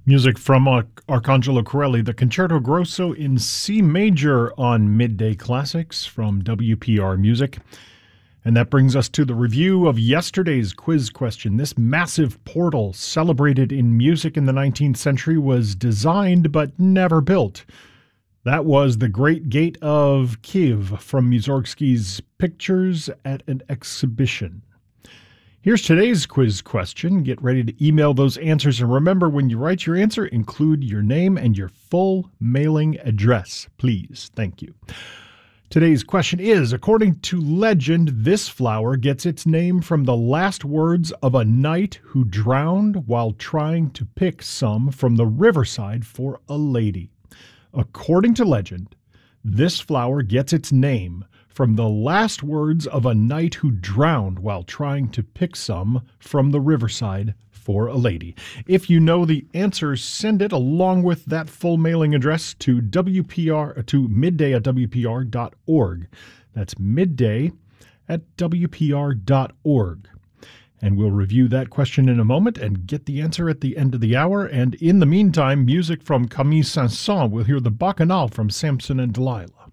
Music from Arcangelo Corelli, the Concerto Grosso in C major on Midday Classics from WPR Music. And that brings us to the review of yesterday's quiz question. This massive portal celebrated in music in the 19th century was designed but never built. That was the Great Gate of Kiev from Mussorgsky's Pictures at an Exhibition. Here's today's quiz question. Get ready to email those answers, and remember, when you write your answer, include your name and your full mailing address, please. Thank you. Today's question is, according to legend, this flower gets its name from the last words of a knight who drowned while trying to pick some from the riverside for a lady. According to legend, this flower gets its name from the last words of a knight who drowned while trying to pick some from the riverside for a lady. If you know the answer, send it along with that full mailing address to midday@wpr.org. That's midday@wpr.org. And we'll review that question in a moment and get the answer at the end of the hour. And in the meantime, music from Camille Saint-Saëns. We'll hear the Bacchanal from Samson and Delilah.